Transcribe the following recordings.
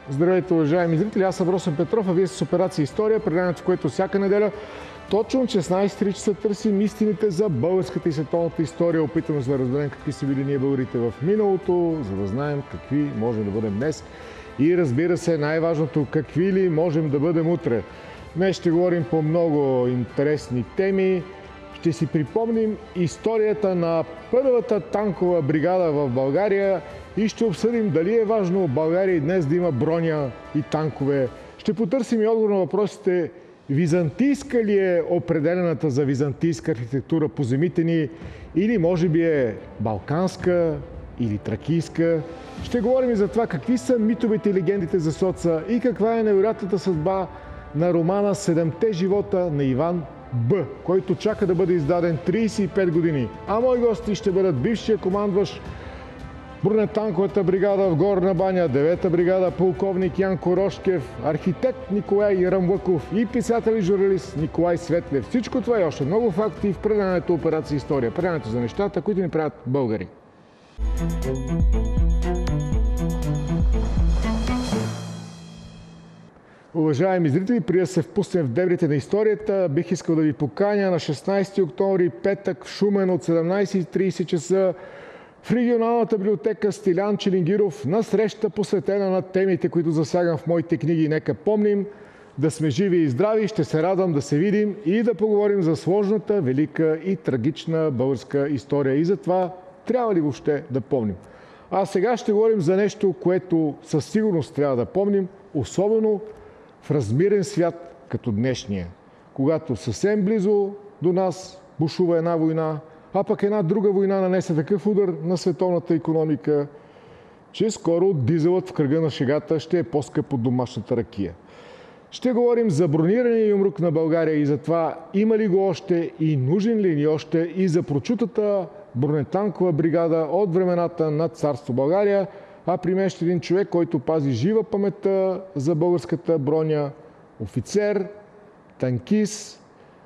Здравейте, уважаеми зрители, аз съм Росен Петров, а вие с Операция История, предаването, в което всяка неделя точно от 16:03 часа търсим истините за българската и световната история. Опитваме се да разберем какви са били ние българите в миналото, за да знаем какви можем да бъдем днес. И разбира се, най-важното, какви ли можем да бъдем утре. Днес ще говорим по много интересни теми. Ще си припомним историята на първата танкова бригада в България и ще обсъдим дали е важно в България и днес да има броня и танкове. Ще потърсим и отговор на въпросите: византийска ли е определената за византийска архитектура по земите ни, или може би е балканска или тракийска. Ще говорим и за това какви са митовете и легендите за соца и каква е невероятната съдба на романа "Седемте живота" на Иван Б., който чака да бъде издаден 35 години. А мои гости ще бъдат бившия командващ бронетанковата бригада в Горна баня, 9-та бригада, полковник Янко Рошкев, архитект Николай Ярамлъков и писател и журналист Николай Светлев. Всичко това и още много факти в предаването Операция История. Предаването за нещата, които ни правят българи. Уважаеми зрители, преди да се впуснем в дебрите на историята, бих искал да ви поканя на 16 октомври, петък, в Шумен от 17:30 часа в регионалната библиотека Стилян Челингиров на среща, посветена на темите, които засягам в моите книги. Нека помним да сме живи и здрави. Ще се радвам да се видим и да поговорим за сложната, велика и трагична българска история. И за това трябва ли въобще да помним? А сега ще говорим за нещо, което със сигурност трябва да помним, особено в размирен свят като днешния, когато съвсем близо до нас бушува една война, а пък една друга война нанесе такъв удар на световната икономика, че скоро дизелът в кръга на шегата ще е по-скъп от домашната ракия. Ще говорим за бронирания юмрук на България и за това има ли го още и нужен ли ни още, и за прочутата бронетанкова бригада от времената на царство България. А при мен ще един човек, който пази жива паметта за българската броня, офицер, танкист,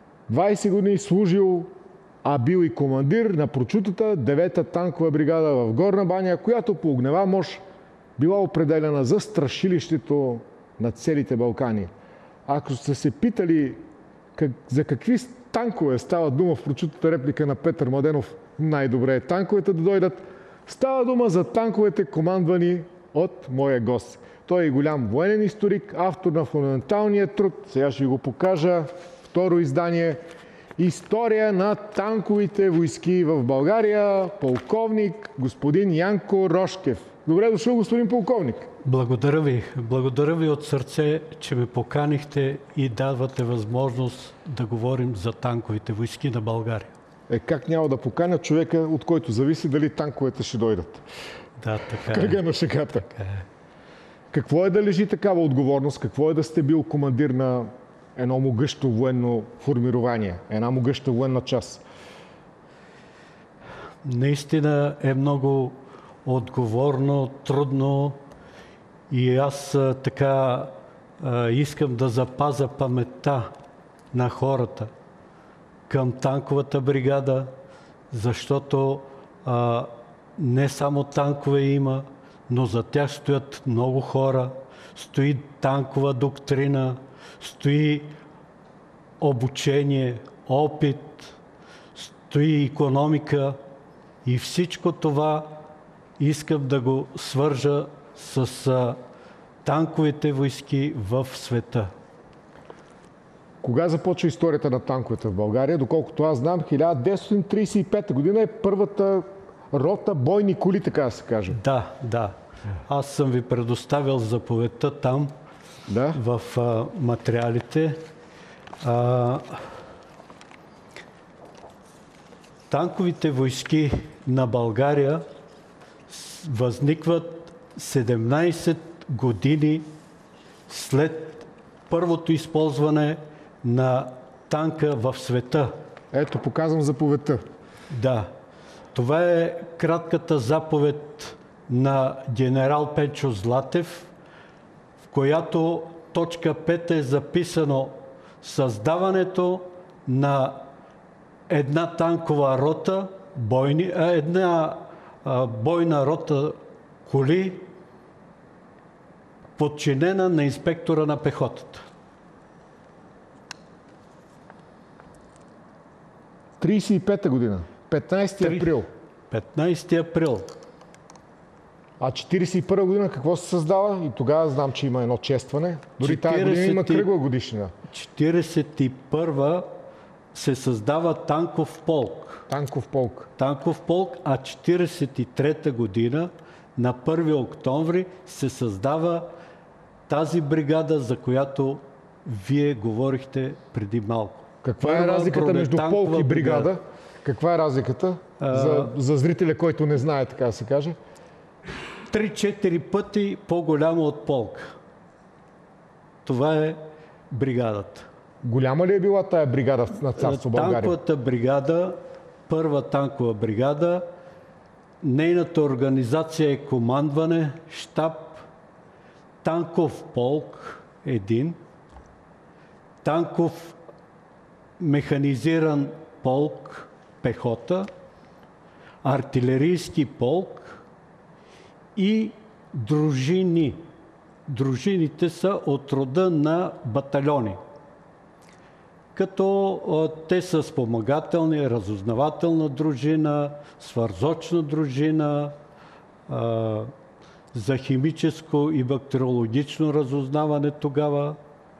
20 години служил, а бил и командир на прочутата 9-та танкова бригада в Горна баня, която по огнева мощ била определена за страшилището на целите Балкани. Ако сте се питали за какви танкове става дума в прочутата реплика на Петър Младенов, най-добре е танковете да дойдат. Става дума за танковете, командвани от моя гост. Той е голям военен историк, автор на фундаменталния труд, сега ще ви го покажа, второ издание, "История на танковите войски в България", полковник господин Янко Рошкев. Добре дошъл, господин полковник. Благодаря ви. Благодаря ви от сърце, че ме поканихте и давате възможност да говорим за танковите войски на България. Как няма да поканя човека, от който зависи дали танковете ще дойдат? Да, така кръга на шегата. Така е. Какво е да лежи такава отговорност? Какво е да сте бил командир на едно могъщо военно формирование, една могъща военна част? Наистина е много отговорно, трудно и аз така искам да запазя паметта на хората към танковата бригада, защото не само танкове има, но за тях стоят много хора, стои танкова доктрина, стои обучение, опит, стои икономика и всичко това искам да го свържа с танковите войски в света. Кога започва историята на танковете в България? Доколкото аз знам, 1935 година е първата рота бойни коли, така да се каже. Да. Аз съм ви предоставил заповедта там, да, в материалите. Танковите войски на България възникват 17 години след първото използване на танка в света. Ето, показвам заповедта. Да. Това е кратката заповед на генерал Пенчо Златев, в която точка 5 е записано създаването на една танкова рота, една бойна рота коли подчинена на инспектора на пехотата. 35-та година, 15 април. 15 април. А 41 година какво се създава? И тогава знам, че има едно честване. Дори тази година има кръгла годишнина. 41 се създава танков полк. Танков полк. Танков полк, а 43-та година на 1 октомври се създава тази бригада, за която вие говорихте преди малко. Каква е разликата между полк и бригада? Каква е разликата? За зрителя, който не знае, така да се каже. 3-4 пъти по-голямо от полк. Това е бригадата. Голяма ли е била тая бригада на Царство България? Танковата бригада, първа танкова бригада, нейната организация е командване, щаб, танков полк един, танков механизиран полк, пехота, артилерийски полк и дружини. Дружините са от рода на батальони. Като те са спомагателни, разузнавателна дружина, свързочна дружина, за химическо и бактериологично разузнаване тогава,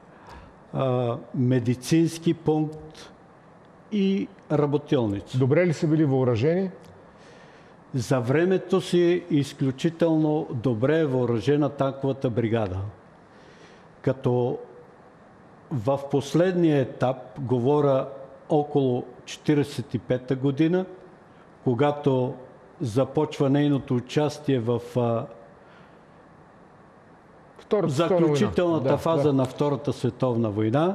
медицински пункт и работилници. Добре ли са били въоръжени? За времето си изключително добре е въоръжена танковата бригада. Като в последния етап, говоря около 1945 година, когато започва нейното участие в заключителната фаза на Втората световна война,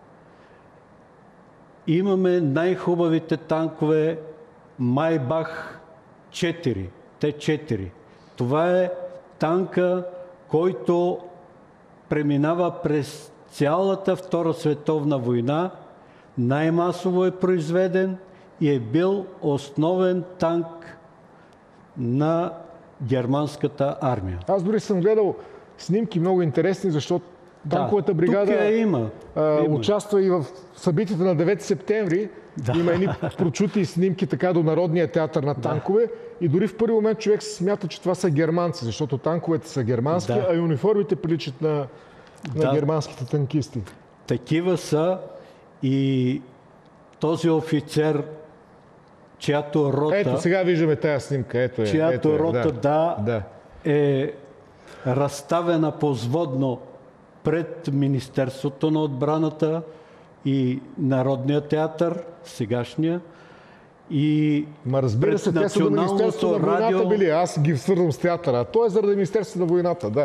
имаме най-хубавите танкове Майбах 4, Т-4. Това е танка, който преминава през цялата Втора световна война, най-масово е произведен и е бил основен танк на германската армия. Аз дори съм гледал снимки много интересни, защото танковата бригада участва и в събитията на 9 септември. Има едни прочути снимки така до Народния театър на танкове и дори в първи момент човек се смята, че това са германци, защото танковете са германски, а и униформите приличат на германските танкисти. Такива са и този офицер, чиято рота... Ето, сега виждаме тая снимка. Чиято рота е разставена позводно пред Министерството на отбраната и Народния театър, сегашния, и разбира се, те са до Министерството на войната били. Аз ги свързвам с театъра. То е заради Министерството на войната.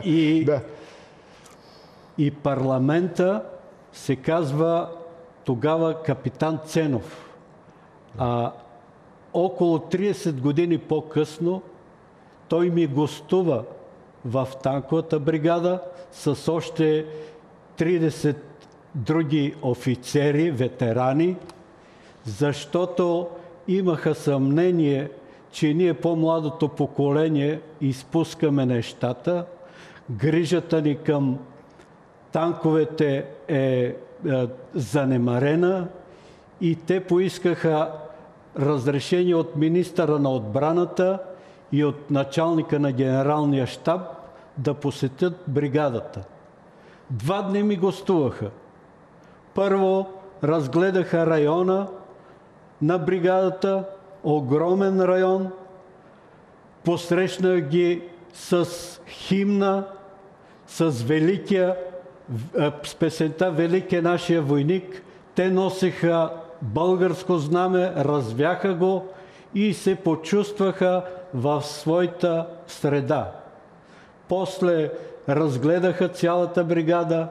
И парламента се казва тогава капитан Ценов. А около 30 години по-късно той ми гостува в танковата бригада с още 30 други офицери, ветерани, защото имаха съмнение, че ние по-младото поколение изпускаме нещата. Грижата ни към танковете е занемарена и те поискаха разрешение от министъра на отбраната и от началника на генералния щаб да посетят бригадата. 2 дни ми гостуваха. Първо разгледаха района на бригадата, огромен район, посрещнах ги с химна, с песента "Велик е нашия войник". Те носеха българско знаме, развяха го и се почувстваха в своята среда. После разгледаха цялата бригада,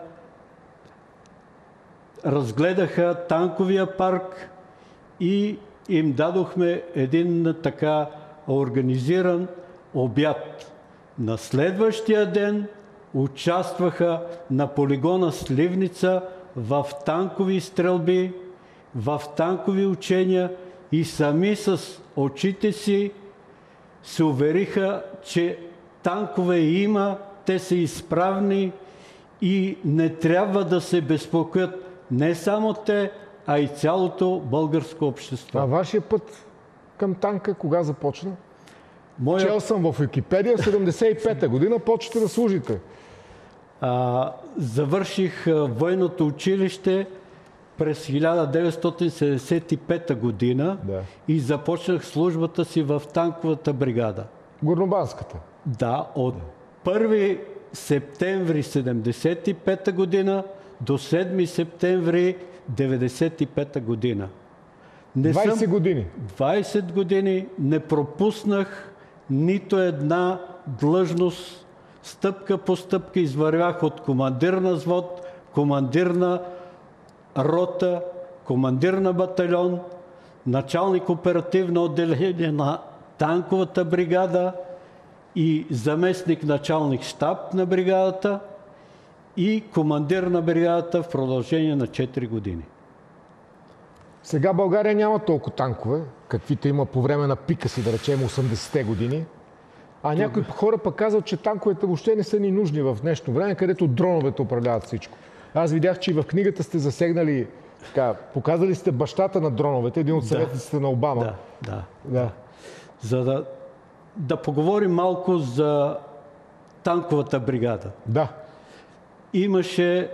разгледаха танковия парк и им дадохме един така организиран обяд. На следващия ден участваха на полигона Сливница в танкови стрелби, в танкови учения и сами с очите си се увериха, че танкове има, те са изправни и не трябва да се безпокоят не само те, а и цялото българско общество. А вашия път към танка кога започна? Моя... Чел съм в Википедия, 75-та година почвате да служите. Завърших военното училище през 1975 година и започнах службата си в танковата бригада. Горнобанската? Да, от 1 септември 1975 година до 7 септември 1995 година. 20 години? 20 години не пропуснах нито една длъжност. Стъпка по стъпка извървях от командир на взвод, командир на рота, командир на батальон, началник оперативно отделение на танковата бригада и заместник началник щаб на бригадата и командир на бригадата в продължение на 4 години. Сега България няма толкова танкове, каквито има по време на пика си, да речем 80-те години. А някои хора пък казват, че танковете въобще не са ни нужни в днешно време, където дроновете управляват всичко. Аз видях, че и в книгата сте засегнали, показали сте бащата на дроновете, един от съветниците на Обама. Да. За да поговорим малко за танковата бригада. Да. Имаше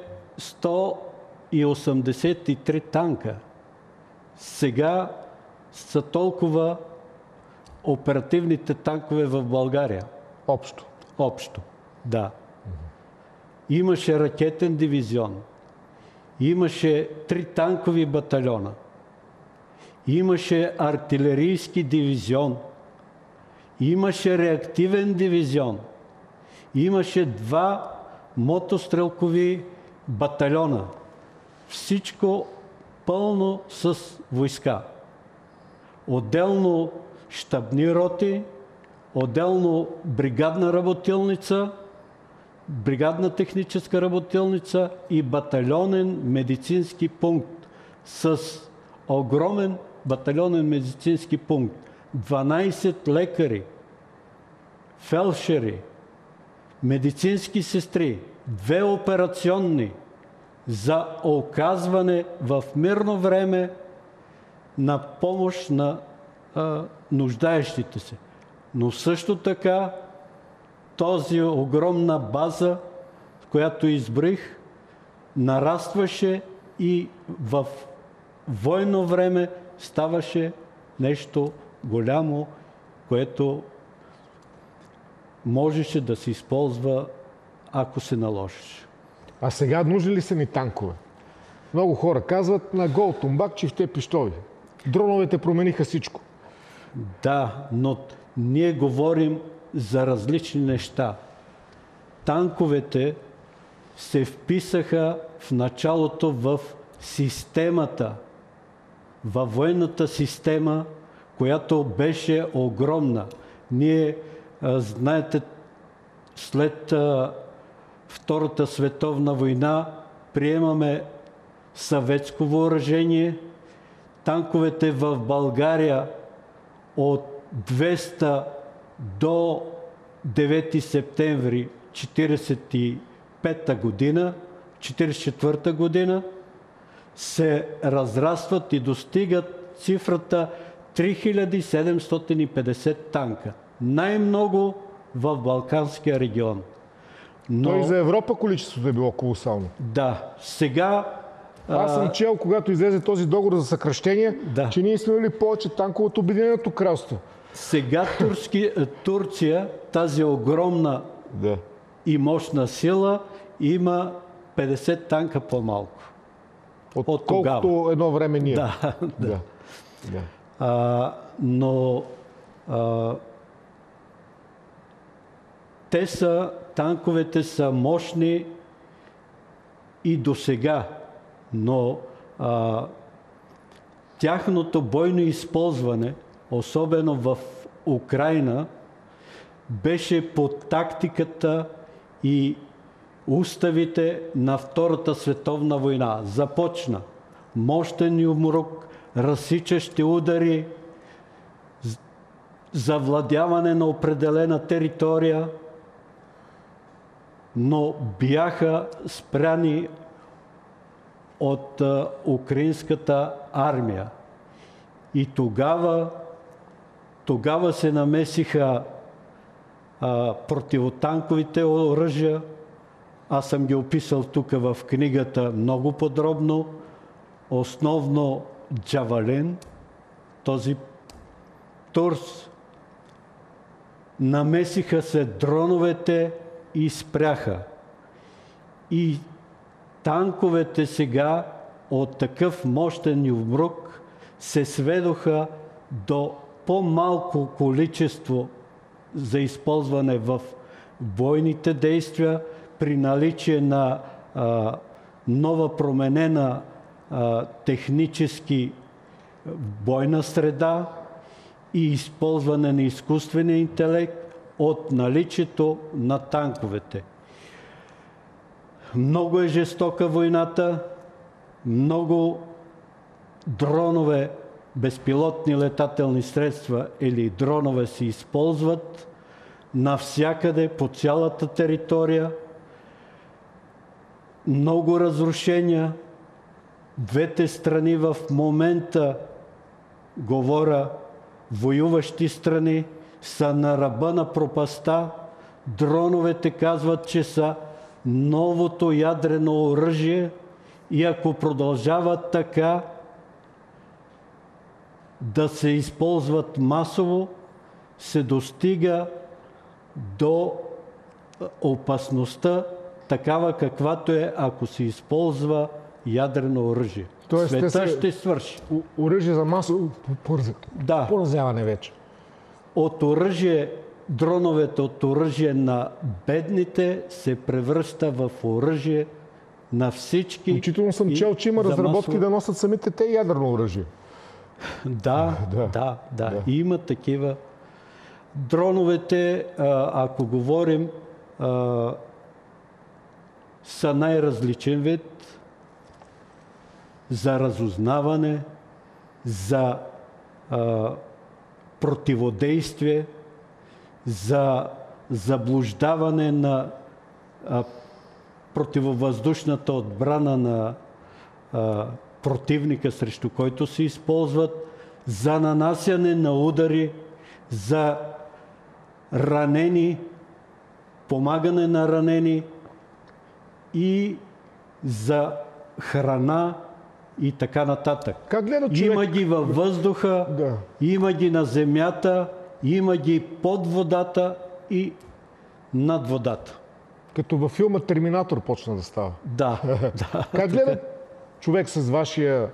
183 танка. Сега са толкова оперативните танкове в България. Общо, да. Имаше ракетен дивизион. Имаше 3 танкови батальона. Имаше артилерийски дивизион. Имаше реактивен дивизион. Имаше 2 мотострелкови батальона. Всичко пълно с войска. Отделно щабни роти, отделно бригадна работилница, бригадна техническа работилница и батальонен медицински пункт с огромен батальонен медицински пункт. 12 лекари, фелдшери, медицински сестри, 2 операционни за оказване в мирно време на помощ на нуждаещите се. Но също така този огромна база, която изброих, нарастваше и в военно време ставаше нещо голямо, което можеше да се използва, ако се наложиш. А сега нужни ли са ни танкове? Много хора казват на гол тумбак, чифте пищови. Дроновете промениха всичко. Да, но ние говорим за различни неща. Танковете се вписаха в началото в системата, във военната система, която беше огромна. Ние, знаете, след Втората световна война приемаме съветско въоръжение. Танковете в България от 200 до 9 септември 1945 година, 1944 година се разрастват и достигат цифрата 3750 танка. Най-много в Балканския регион. Но и за Европа количеството е било колосално. Да. Сега... Аз съм чел, когато излезе този договор за съкращение, че ние сме имали повече танкове от Обединеното кралство. Сега Турция, тази огромна и мощна сила, има 50 танка по-малко. Отколкото едно време ние. Да. Но танковете са мощни и досега, но тяхното бойно използване, особено в Украйна, беше по тактиката и уставите на Втората световна война. Започна мощен юмрук, разсичащи удари, завладяване на определена територия но бяха спряни от украинската армия. И тогава се намесиха противотанковите оръжия. Аз съм ги описал тук в книгата много подробно. Основно Джавелин, този Турс. Намесиха се дроновете и спряха. И танковете сега от такъв мощен юмрук се сведоха до по-малко количество за използване в бойните действия при наличие на нова променена технически бойна среда и използване на изкуствения интелект от наличието на танковете. Много е жестока войната, много дронове, безпилотни летателни средства или дронове се използват навсякъде по цялата територия. Много разрушения. Двете страни в момента, говоря, воюващи страни, са на ръба на пропаста. Дроновете казват, че са новото ядрено оръжие и ако продължават така да се използват масово, се достига до опасността такава каквато е, ако се използва ядрено оръжие. Тоест, света ще свърши. Оръжие за масово поразяване вече. От оръжие, дроновете от оръжие на бедните се превръща в оръжие на всички. Включително съм чел, че има разработки да носят самите те ядрено оръжие. Да. И има такива. Дроновете, ако говорим, са най-различен вид за разузнаване, за противодействие, за заблуждаване на противовъздушната отбрана на противника, срещу който се използват, за нанасяне на удари, за ранени, помагане на ранени и за храна и така нататък. Как гледа човек? Има ги във въздуха, има ги на земята, има ги под водата и над водата. Като във филма Терминатор почна да става. Да. Как гледа човек с вашия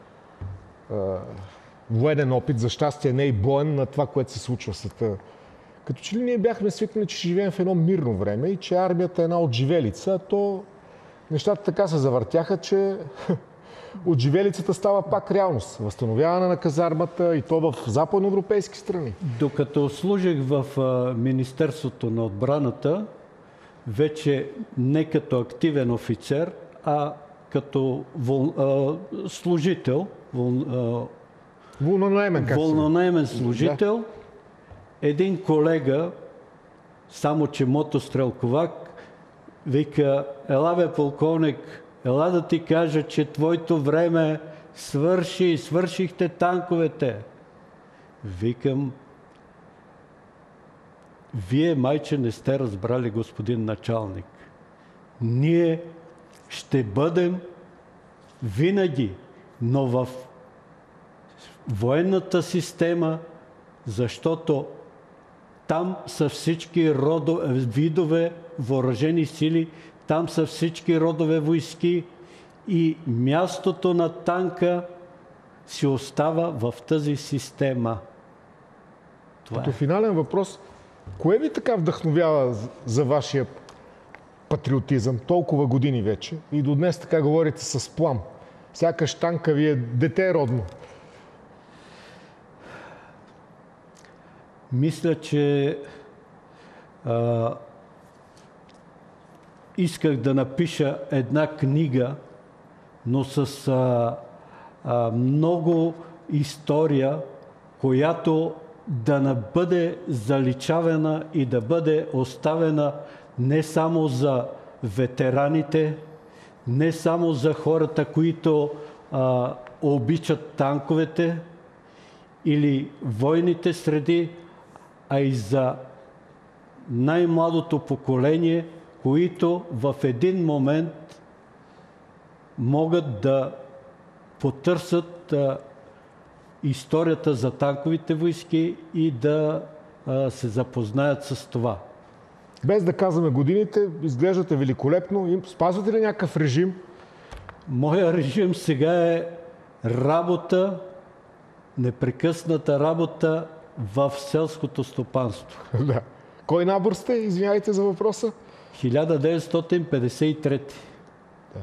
военен опит, за щастие не и боен, на това, което се случва в света? Като че ли ние бяхме свикнали, че живеем в едно мирно време и че армията е една отживелица, а то нещата така се завъртяха, че отживелицата става пак реалност. Възстановяване на казармата и то в западноевропейски страни. Докато служих в Министерството на отбраната, вече не като активен офицер, а като служител, волнонаемен служител, един колега, само че мотострелковак, вика: ела бе, полковник, ела да ти кажа, че твоето време свърши, свършихте танковете. Викам: вие майче не сте разбрали, господин началник. Ние ще бъдем винаги, но в военната система, защото там са всички видове въоръжени сили, там са всички родове войски и мястото на танка си остава в тази система. Като финален въпрос, кое ви така вдъхновява за вашия патриотизъм толкова години вече и до днес така говорите с плам? Сякаш танка ви е дете родно. Мисля, че исках да напиша една книга, но с много история, която да не бъде заличавана и да бъде оставена не само за ветераните, не само за хората, които обичат танковете или войните среди, а и за най-младото поколение, които в един момент могат да потърсят историята за танковите войски и да се запознаят с това. Без да казваме годините, изглеждате великолепно. Спазвате ли някакъв режим? Моя режим сега е работа, непрекъсната работа в селското стопанство. Да. Кой набор сте? Извинявайте за въпроса. 1953.